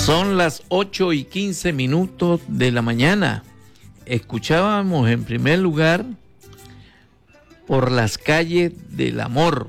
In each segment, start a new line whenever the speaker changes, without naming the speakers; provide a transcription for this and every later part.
Son las 8:15 de la mañana. Escuchábamos en primer lugar Por las calles del amor.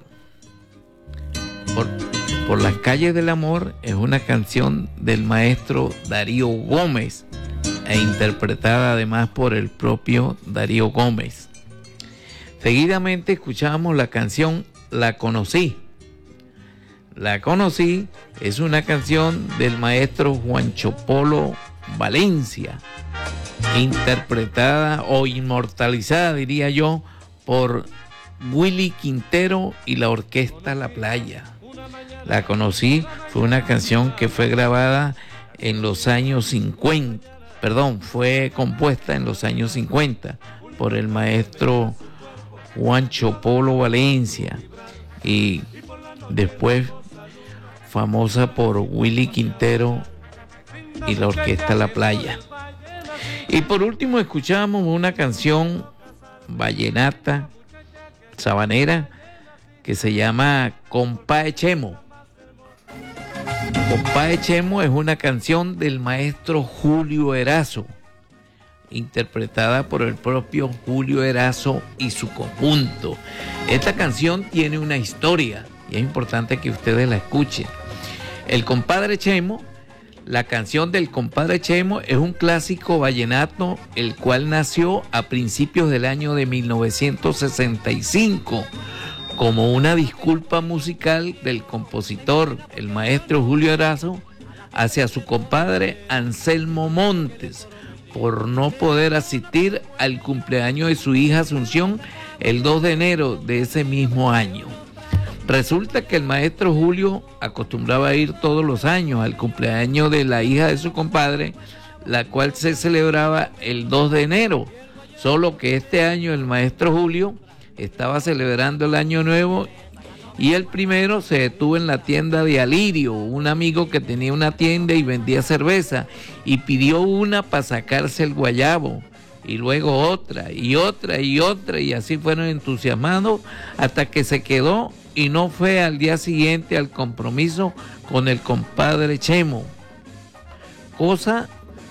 Por las calles del amor es una canción del maestro Darío Gómez e interpretada además por el propio Darío Gómez. Seguidamente escuchábamos la canción La Conocí. La Conocí es una canción del maestro Juancho Polo Valencia, interpretada o inmortalizada, diría yo, por Willy Quintero y la orquesta La Playa. La Conocí fue una canción que fue grabada en los años 50, fue compuesta en los años 50 por el maestro Juancho Polo Valencia y después famosa por Willy Quintero y la orquesta La Playa. Y por último escuchamos una canción vallenata, sabanera, que se llama Compadre Chemo. Compadre Chemo es una canción del maestro Julio Erazo, interpretada por el propio Julio Erazo y su conjunto. Esta canción tiene una historia y es importante que ustedes la escuchen. El Compadre Chemo, la canción del Compadre Chemo es un clásico vallenato, el cual nació a principios del año de 1965 como una disculpa musical del compositor, el maestro Julio Erazo, hacia su compadre Anselmo Montes, por no poder asistir al cumpleaños de su hija Asunción el 2 de enero de ese mismo año. Resulta que el maestro Julio acostumbraba a ir todos los años al cumpleaños de la hija de su compadre, la cual se celebraba el 2 de enero, solo que este año el maestro Julio estaba celebrando el año nuevo y el primero se detuvo en la tienda de Alirio, un amigo que tenía una tienda y vendía cerveza, y pidió una para sacarse el guayabo, y luego otra, y otra, y otra, y así fueron entusiasmados hasta que se quedó y no fue al día siguiente al compromiso con el compadre Chemo. Cosa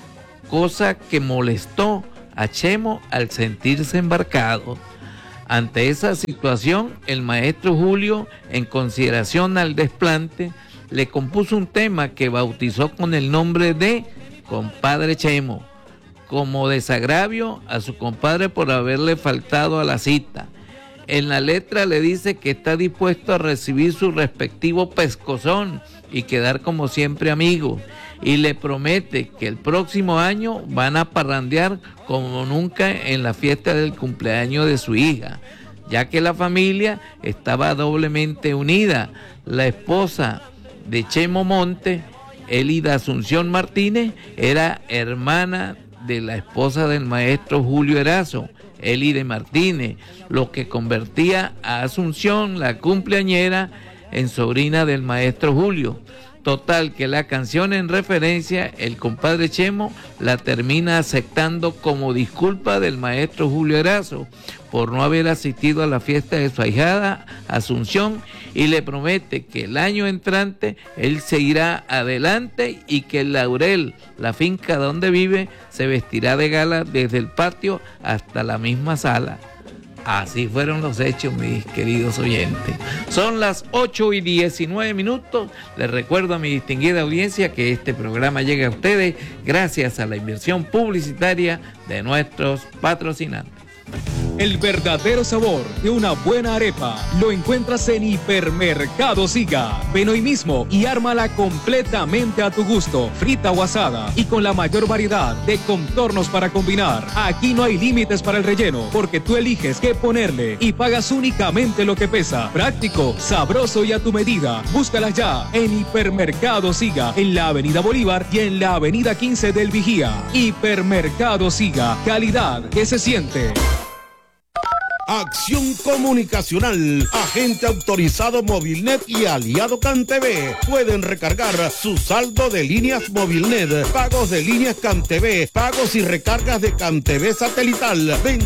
que molestó a Chemo al sentirse embarcado. Ante esa situación, el maestro Julio, en consideración al desplante, le compuso un tema que bautizó con el nombre de Compadre Chemo, como desagravio a su compadre por haberle faltado a la cita. En la letra le dice que está dispuesto a recibir su respectivo pescozón y quedar como siempre amigos, y le promete que el próximo año van a parrandear como nunca en la fiesta del cumpleaños de su hija, ya que la familia estaba doblemente unida. La esposa de Chemo Monte, Elida Asunción Martínez, era hermana de la esposa del maestro Julio Erazo, Elide Martínez, lo que convertía a Asunción, la cumpleañera, en sobrina del maestro Julio. Total, que la canción en referencia, el compadre Chemo, la termina aceptando como disculpa del maestro Julio Erazo por no haber asistido a la fiesta de su ahijada Asunción, y le promete que el año entrante él seguirá adelante y que el Laurel, la finca donde vive, se vestirá de gala desde el patio hasta la misma sala. Así fueron los hechos, mis queridos oyentes. Son las 8:19. Les recuerdo a mi distinguida audiencia que este programa llega a ustedes gracias a la inversión publicitaria de nuestros patrocinantes.
El verdadero sabor de una buena arepa lo encuentras en Hipermercado Siga. Ven hoy mismo y ármala completamente a tu gusto, frita o asada, y con la mayor variedad de contornos para combinar. Aquí no hay límites para el relleno, porque tú eliges qué ponerle y pagas únicamente lo que pesa. Práctico, sabroso y a tu medida. Búscalas ya en Hipermercado Siga, en la Avenida Bolívar y en la Avenida 15 del Vigía. Hipermercado Siga, calidad que se siente.
Acción Comunicacional, agente autorizado Movilnet y aliado CanTV. Pueden recargar su saldo de líneas Movilnet, pagos de líneas CanTV, pagos y recargas de CanTV satelital.